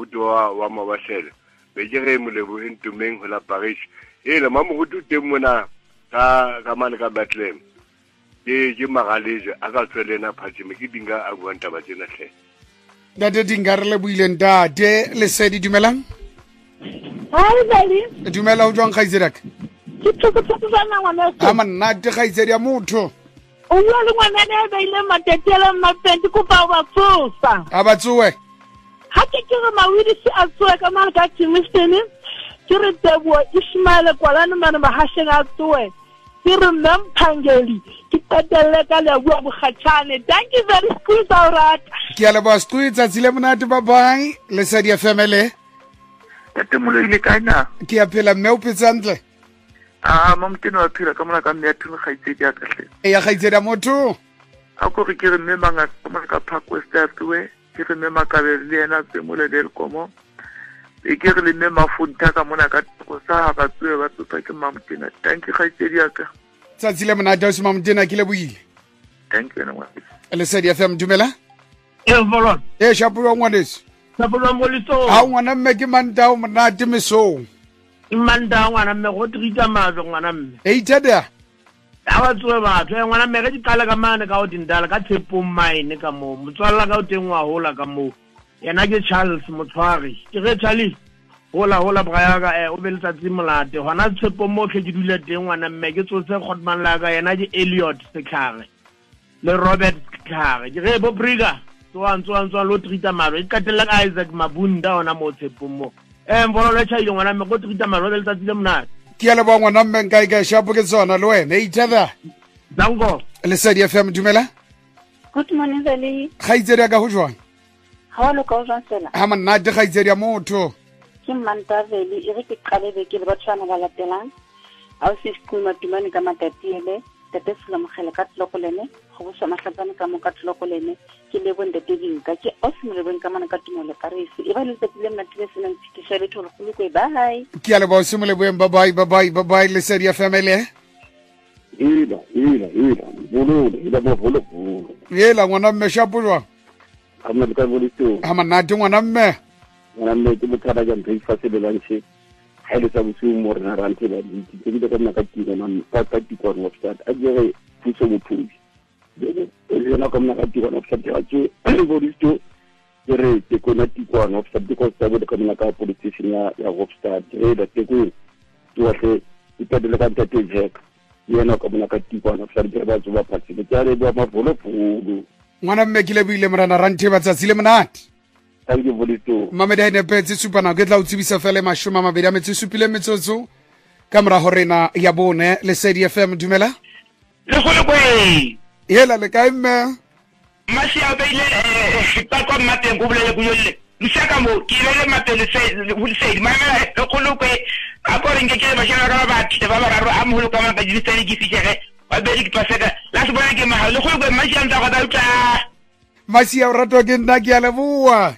moruti wa Mabashele be ke re mo leboheng tumeng ho la Paris le mamoruti teng mona ka mane ka Bethlehem ke magaleje a ka tswelena phatsime ke dinga a buang taba tsena hle Date dinga re le buile ntate Lesedi dumelang Hai bali dumela o jwang khaitsedi ka ke tsana ngwana a manate khaitsedi ya motho o nna le ngwana ne ba ile matetela mapenti ko ba ba tsosa a ba tsoe ha ke re mawidi si a tsoe ka mala ka timistene ke re tebo Ismail kwalana mana ba hasheng a tsoe ke re mphangeli ke tatelle ka le bua bokhatshane thank you very much aurat ke a le ba stuitsa tsile monate ba bye Lesedi family Tatemulo ile kana ke a phela mme o petsantle mamteno wa phela ka mona ka mme ya thuno khaitsedi ya kahle ya khaitsedi ya motho a go re ke re mme manga ka mona ka Park West Avenue ke re mme Makabele le yena Tsemole del Komo e ke re le mme Mafunta ka mona ka go sa ga tswe ba tsotsa ke mamtena thank you khaitsedi ya ka tsatsile monate o se mamtena ke le buile thank you nwa Lesedi FM dumela volon shapulo ngwaneso sapolo molito ha ngwana mme ke mantao monate mesong imanda ngwana mme go trita mazo ngwana mme ithada a tsoe batho ngwana mme ke dikala ka mane ka o dindala ka Tshepo mine ka mo motswalla ka o teng wa hola ka mo yena ke Charles Motshwari ke re Charlie hola braya ka o be le tsatsi molate hona Tshepo mo ke dule teng ngwana mme ke tsotse Godman la ka yena ke Elliot Sekhare le Robert Sekhare ke re bo Briga tswa lo trita maro e katela ka Isaac Mabunda ona mo Tshepo mo mbolo le chaile ngwana mme go trita maro le tsatsi le monate ke le ba ngwana mme nka ka shapo ke tsona le wena ithada dango Lesedi FM dumela Good morning Zali khaitsedi ka ho jwang ha lo ka jwang sela ha manate khaitsedi ya motho ke Mantaveli e re ke qale be ke le batshwana ba latelang a o se school matumane ka matatiele tete sela mogele ka tlokolene go boswa mahlatsane ka mo ka tlokolene ke le bonde teding ka ke o se mo le ben ka mana ka tumole karisi e ba le tsetile mna tile sena ntshitse le tholo go le bye ke a le ba o se mo le boeng bye bye Lesedi family ila ngwana mme shapo jwang ka bolito ha manate ngwana mme ngwana ke bothata ja breakfast le lunch ha ile sa bosiu mo rena rante ba di ke di ka nna ka tiro man ka tiko no start a jere puso mothubi le na ka nna ka tiko no start ya ke bolito re te ko na tiko no start ko sa bo ka nna ka politician ya Hofstad re da te ko wa se ipedele ka tate jek yena ka nna ka tiko no start ba tso ba phatsi ke ya le ba mavolo phudu ngwana mme ke le buile morana rante ba tsatsile monate thank you bolito mameda ene petse supana ke tla utsibisa fele mashoma mabedi a metsi supile metsotso ka mora ho rena ya bone Lesedi FM dumela le go le kwe yela le kae mme masi a beile pa kwa mateng go bolele go yolle lisaka mo ke le mateng le go Lesedi mama le go le kwe a go renge ke ba shana ka ba tse ba ba raro a mo ka maka di tsene ke fitlhege ba be di paseka la se bona ke ma le go le kwe masi a ntse go da utla masi a rato ke nna ke a le bua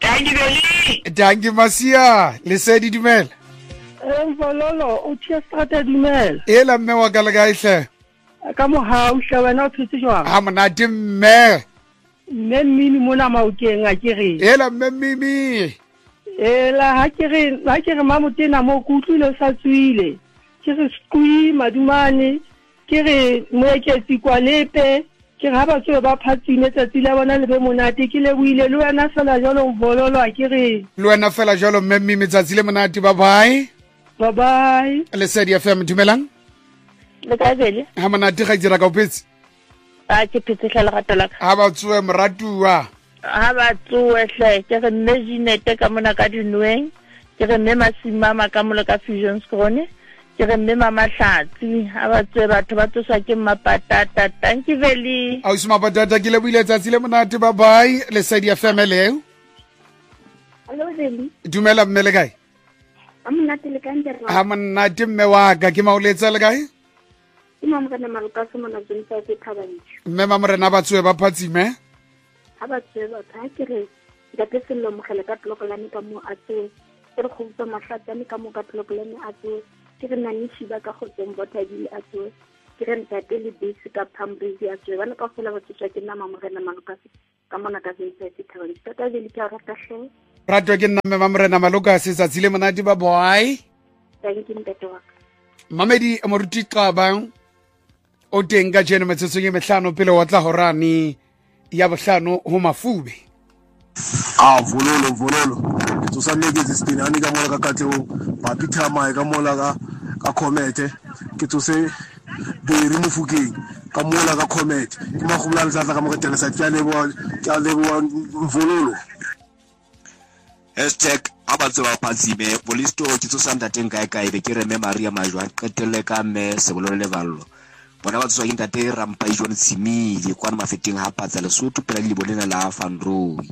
dangi masia Lesedi dumela vololo o tshia strata dumela ela mme wa ka le ga ihle ka mo ha o hla wena o thutse jwang ha monate mme mmini mona maokeng a ke re ela mme mimi ela ha ke re mamotena mo kutlwile sa tswile ke re skui madumane ke re moeketsi kwa lepe ke ga ba tsoe ba phatsime tsatsi la bona le be monate ke le buile le wena fela jalo vololo a ke re le wena fela jalo mme mimi tsatsi le monate bye bye Lesedi FM dumelang le ka bele ha monate ga dira ka opetse a ke phethela le gatela ha ba tsoe moratua ha ba tsoe hle ke re Nezinete ka mona ka dinweng ke re mme Masimama ka mona ka Fusion Scrone ke re mme Mama Hlatsi ha ba tsoe batho ba tsosa ke mapatata thank you very a o se mapatata ke le buile tsatsi le monate bye Lesedi family hello Zeli dumela mme le kae amnate le ka ntsha ha monate mme wa ka ke mauletsa le kae imam kana maluka se mona tsentsa ke thabantsi mme mamorena ba tsoe ba phatsime ha ba tsoe ba tha ke re ga ke se lo mogele ka tlokolane ka mo a tsoe ke re go botsa mahlatsane ka mo ka tlokolane a tsoe ke re nani shiba ka go tsembotha di a tsoe ke re ntate le base ka Pambrizi a tsoe bana ka fela ba tswa ke nna mamorena maluka ka mona ka tsentsa ke thabantsi ka le ka rata hle ratwa ke nna mme Mamorena Malokas sa tsile monate ba boy. Thank you ntate wa ka. Mamedi moruti Qaba o teng ka jeno metsotso ye mehlano pele wa tla horani ya bohlano ho Mafube. Vololo to sa negezi spinani ka mola ka katlego ba pitha mae ka mola ka comete ke to se be ri mofukeng ka mola ka comete ke magobula le tla ka mo tele sa tya lebo vololo #abatse ba phatsime polisto ke tso sanda teng kae be ke reme Maria Majwa qetelle ka me se bolole le ballo bona ba tswa intate Rampa John Simile kwa mafeteng ha patsa Lesotho pela le bolena la Fanroi.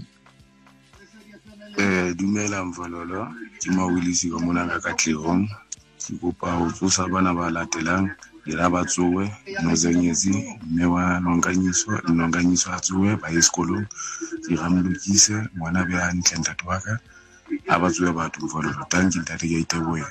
Dumela mvololo ke mawilisi ka mona ka Katlehong ke kopa ho tsosa bana ba latelang dira ba tsowe nozenyezi mewa nonganyiswa tsowe ba esekolong di ramlukise mwana be a ntle ntate wa ka a ba tsowe batho mvololo tanki ntate ya itewe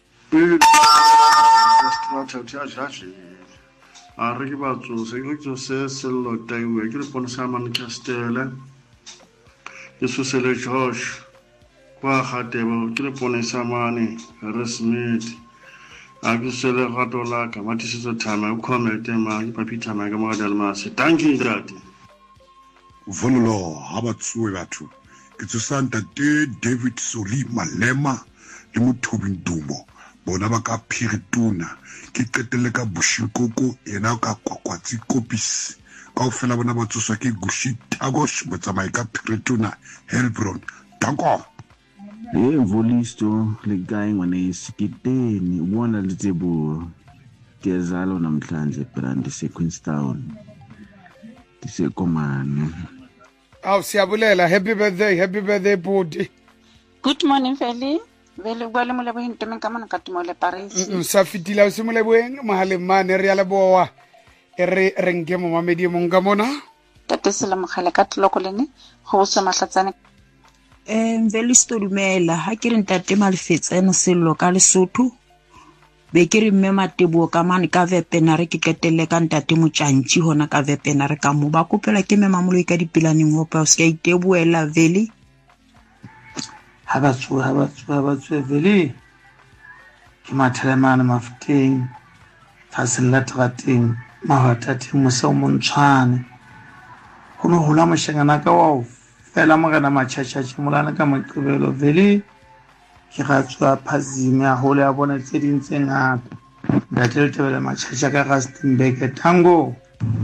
a re ke batso se sello taiwe ke re ponsa man Castella Yesu sele Josh kwa khatebo ke le ponesa mane Smith a ke sele gatola ka matisiso thama o comment ma ke papitha ma ka mo dalmase thank you ndati vololo ha ba tsowe batho ke tsosanta te David Soli Malema le Mothobi Ndumo bona ba ka Phirituna ke qetelle ka Bushikoko yena ka kwakwatsi kopisi ka o fela bona ba tsoswa ke Gushitagosh botsamai ka Phirituna Helbron danko Volisto le guy ngwana isikiteni ubona litebo kezalo namhlanje brand se Queenstown disekomane. Siyabulela, happy birthday budi. Good morning Feli. Vele bua mo leboheng teme ka mona ka tumole Paris. Sa fitila o se mo leboheng mahale mane re ya leboa. Re renke mo mamedi mo nga mona. Tate sela mogale ka tloko lene go se mahlatsane. Vele dumela ha ke re ntate Malefetsane sello ka Lesotho be ke re mme Matebo ka mane ka Vepenare ke ketelle ka ntate Motjantshi hona ka Vepenare ka mo ba kopela ke mme Mamoloi ka dipilaneng ho pa o se ka itebuela Vele ha ba tswe Vele ke mathelemane mafuteng fasella trateng mahatateng mose o montshwane ho no hula moshengana ka wa fela mogana matšhatšhatše molana ka Moqebelo Vele ke ga tswa phazime a hole a bona tse ding tse ngata ntate le tebele matšhatša ka Rustenburg tango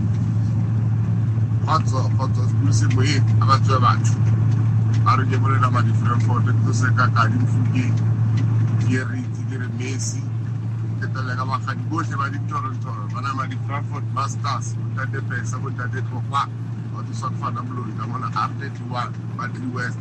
Fatso se boe a ba tswa batho a re ke bolela ma Frankfurt ke se ka ka di mfuke ke re Messi ke tla ka magadi bohle ba di Toronto bana ma di Frankfurt Masters ntate pesa bo ntate Tlopa o di sa fana Moloi ka mona update 1 Battery West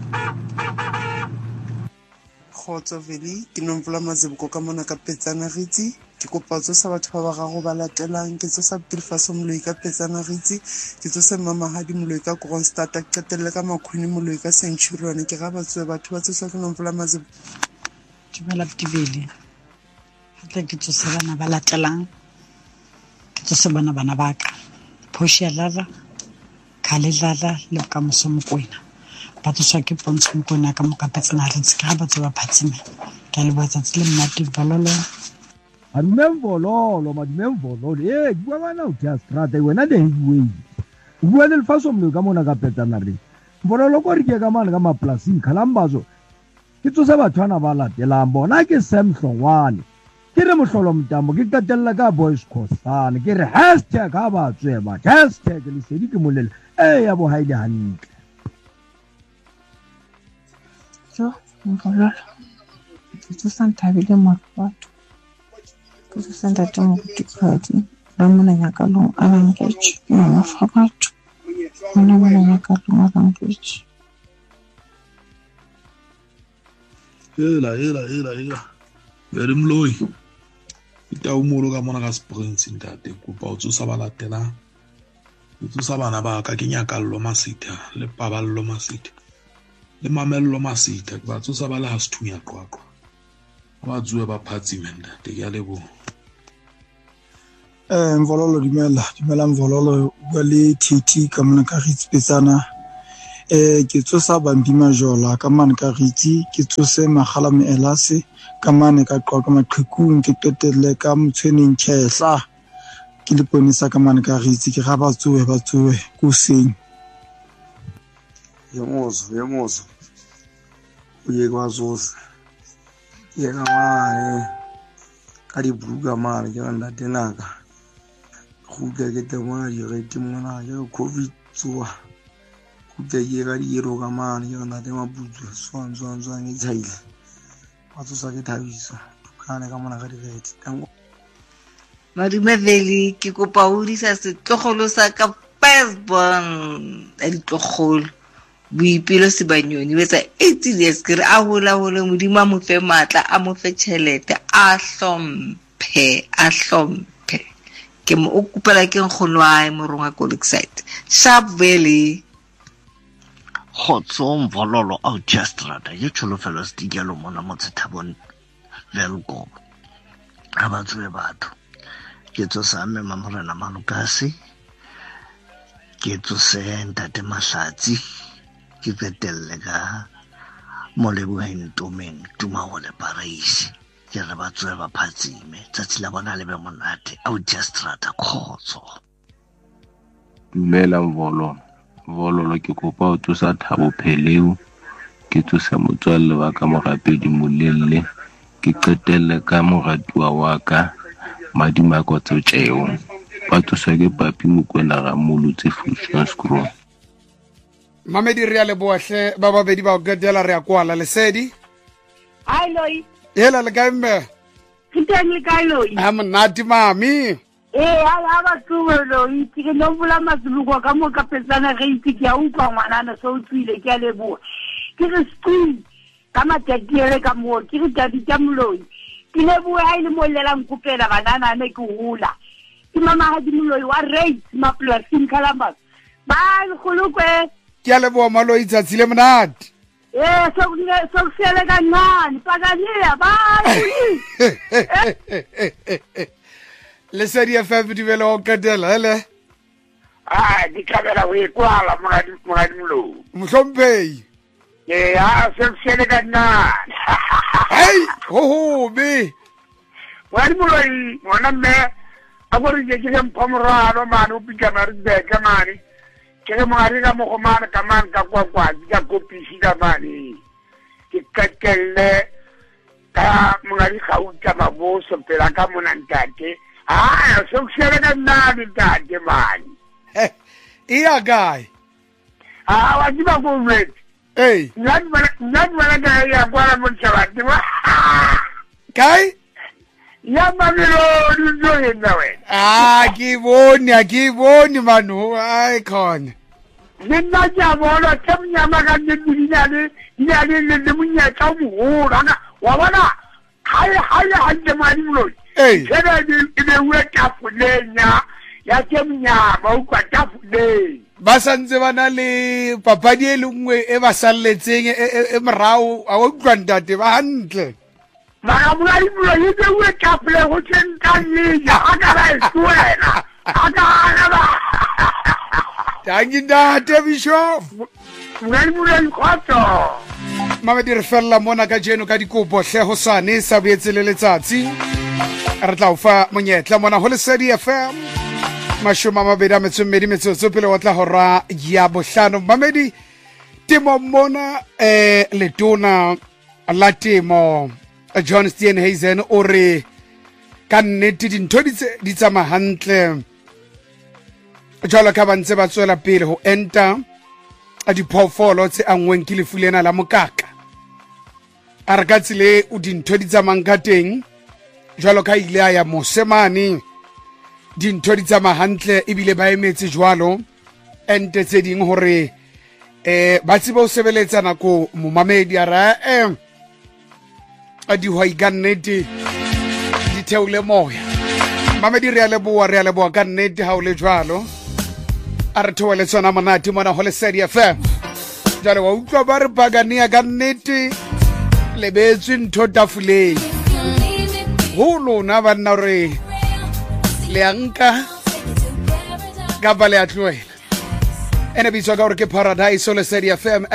Khotso Vele ke nomfola Mazeboko ka mona ka Petsana Ritsi ke kopa tsosa batho ba ba gago ba latelang ke tsosa Pilfaso Moloi ka Petsana Ritsi ke tsosa Mamahadi Moloi ka Kronstadt ke qetelle ka Makhuni Moloi ka Centurion ke ga ba tswe batho ba tsosa ke nomfola Mazeboko ke bala Vele ha ke tsosa bana ba latelang ke tsosa bana ba ka Phosha Lala Khale Lala le ka Mosomokwena batho sa ke pontsho mokona ka mo ka Petsana Ritsi ka ba tswa phatsime ke le botsa tsile mmati balolo Admemvololo bua bana o tya strata wena de hiwe bua le Faso Moloi ka mona ka Petsana Ritsi vololo ko re ke ka mane ka maplasing khalambazo ke tsosa bathwana ba latelang bona ke Sam Hlongwane ke re Mohlolo Mtambo ke qetella ka Boys Khosana ke re # ha ba tsweba # le sedi ke molele ya bo haile hantle so ngololo ke santa bile mafatu ke santa tomo ke khadi ba mona ya ka long arrange mama fa batho mona ya ka long arrange ela very Moloi ita umolo ka mona ka Springs ntate kopa o tsosa ba latelang o tsosa bana ba ka ke Nyakallo Masitha le Paballo Masitha le Mamello Masitha ba tsosa ba le ha Sethunya Qwaqwa ba tswe ba phatsime ntate ke a lebo Mvololo dumela Mvololo bua le TT ka mona ka Ritsi Petsana ke tsosa Bambi Majola ka mane ka Ritsi, ke tsose Magala Meelase ka mane ka Qoqa Maqhekung, ke qetelle ka Motshweneng Khehla ke Leponisa ka mane ka Ritsi. Ke ga batsoe ko seng yemozo uye kwaZosi ye ka mane ka dibuka mane ke nda tenaka go ke temona di re timona ya COVID tsoa go ye ka di ro ka mane ke nda tema butsu swang itsaile wa tsosa ke thabiso kana ka mona ga di rete tango Madumeveli ke kopa o disa setlogolo sa ka firstborn a ditlogolo Boipelo Sebanyoni wetsa 80 years ke re a hola modimo a mo fe matla a mo fe tšhelete a hlomphe ke mo o kupela ke nkgonwae moronga Colexite Sharp Valley Khotso Mvololo Augustrata ye tsholofelo stigelo mona motsethabon Velko abatswe batho ke tsosa mme Mamorena Malukasi ke tsose Ntate Mahlatsi ke fetelle ka Moleboheng Ntomeng Tumahole Paraisi ke re batswe ba phatsime tsatsi la bona le be monate Augustrata khotso Dumela Mvololo ke kopa o tsosa Thabo Pheleu ke tsosa motswalle wa ka Morapedi Molelle ke qetelle ka moratuwa wa ka Madimako Tsotseo ba tsosa ke Papi Mokwena ga Molutse Fusion Scroll Mamedi re a leboahle ba babedi ba gadela re a kwala Lesedi Hi Loi Hela le kae mme Kiteng le kae Loi Monate mami ha ba tsuwe Loi ke no bula mazuluko ka mo ka petsana ge itse ke a utlwa ngwanana so tswile ke a leboa ke re ski ka matatiele ka mo ke re tadi tsa Moloi ke leboa ha ile mo lelang kupela banana ne ke hula ke mama ha di Moloi wa rate maplasing Columbus ba khulukwe ke a leboa Maloi tsatsi le monate so sele kancane pakaniya bye Lesedi FM Dumela o kadela hele di kabela we kwala monadi Moloi Mhlomphei so sele kancane hey ho be wa di Moloi ngwana mme a go re ke mphamoralo mane o pikana re beka mane ke mo ari ka mo gomana ka man ka kwa ka kopisi ka mane ke kakelle ka mongari gauta maboso pela ka monantate so kusele ka nani ntate mane iya guy wa di ba go red not wala ka ya kwa mo tsawati kai ya mamelo dizo yendawe akiboni manu ai khona nna ja bona temnya maka ndinale le munya tsa muhura na wa bona haya hanje mali Moloi sera di we tafulenya ya temnya ba ukwa tafule ba santse bana le papadi e lengwe e ba salletseng e morao a o utlwa ntate ba hantle Mara Moloi yede we tafule ho tsentanye ya aga suena aga Tangi ntate Bishop Moloi khotso Mamedi re fella mona ka jeno ka dikopo hle hosane sa boetse le letsatsi re tla o fa monyetla mona ho Lesedi FM mashoma mabedi metsomedi metsotso pele wa tla hora ya bohlano Mamedi temo mona letona la temo John Steenhuisen o re ka nnete dintho di tsamaya hantle jalo ka ba ntse ba tswela pele ho enta a diphoofolo tse angweng ke lefu lena la mokaka a re ka tsile o dintho di tsamang ka teng jalo ka ile a ya mosemane dintho di tsamaya hantle ebile ba emetse jwalo ente tse ding hore ba tsebe o sebeletsa nako momamedi a ra a dihwai ka nnete di theole moya mamedi re a leboa ka nnete ha o le jwalo a re theole tsona monate mona ho Lesedi FM jalo wa utlwa ba re bagania ka nnete lebetswe ntho tafuleng ho lona ba nna re le anka ka ba le a tloela ene bitswa ka gore ke Paradise Lesedi FM